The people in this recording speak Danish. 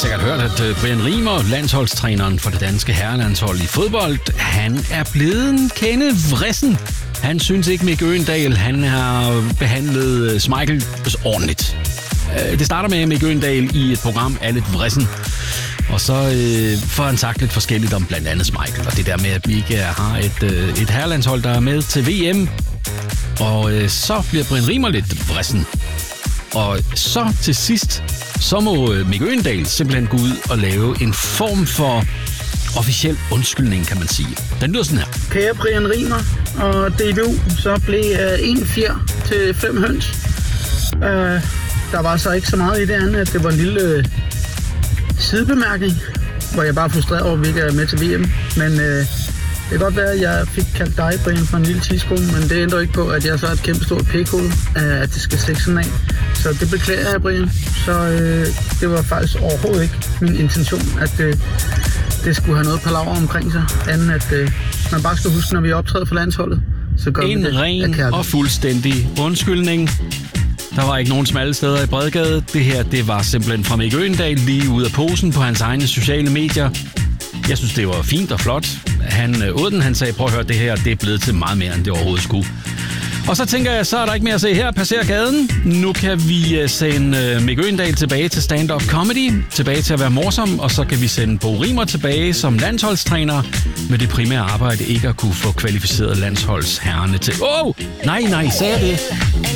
sikkert hørt, at Brian Riemer, landsholdstræneren for det danske herrelandshold i fodbold, han er blevet en kende vrissen. Han synes ikke, Mick Øgendahl, han har behandlet Schmeichel ordentligt. Det starter med Mick Øgendahl i et program, er lidt vrissen. Og så får han sagt lidt forskelligt om blandt andet Schmeichel. Og det der med, at vi ikke har et herrelandshold, der er med til VM. Og så bliver Brian Riemer lidt vrissen. Og så til sidst, så må Mick Øgendahl simpelthen gå ud og lave en form for officiel undskyldning, kan man sige. Den lyder sådan her. Kære Brian Riemer og DBU, så blev 1 fjer til 5 høns. Der var så ikke så meget i det andet, at det var en lille sidebemærkning, hvor jeg bare er frustreret over, at vi ikke er med til VM. Men det kan godt være, at jeg fik kaldt dig, Brian, for en lille tidsko, men det ændrer ikke på, at jeg så er et kæmpe stort p-hoved, at det skal stikke sådan af. Så det beklager jeg, Brian. Så det var faktisk overhovedet ikke min intention, at det skulle have noget palaver omkring sig, anden at man bare skal huske, når vi optræder for landsholdet, så gør vi det. En ren og fuldstændig undskyldning. Der var ikke nogen smalle steder i Bredgade. Det her, det var simpelthen fra Mick Øgendahl lige ud af posen på hans egne sociale medier. Jeg synes, det var fint og flot. Han sagde, prøv at høre, det her, det er blevet til meget mere, end det overhovedet skulle. Og så tænker jeg, så er der ikke mere at se her. Passer gaden. Nu kan vi sende Mick Øgendahl tilbage til stand-up comedy. Tilbage til at være morsom. Og så kan vi sende Bo Riemer tilbage som landsholdstræner. Med det primære arbejde ikke at kunne få kvalificeret landsholdsherrerne til. Nej, sagde jeg det?